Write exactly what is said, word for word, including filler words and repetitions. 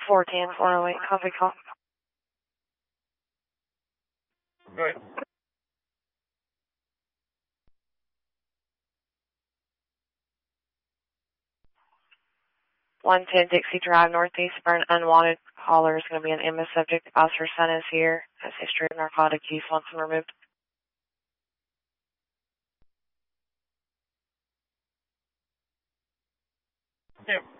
four ten, four oh eight, copy call. Go ahead. one ten Dixie Drive, Northeast, for an unwanted caller is going to be an M S subject. Officer son is here. Has history of narcotic use. Wants him removed. Yeah.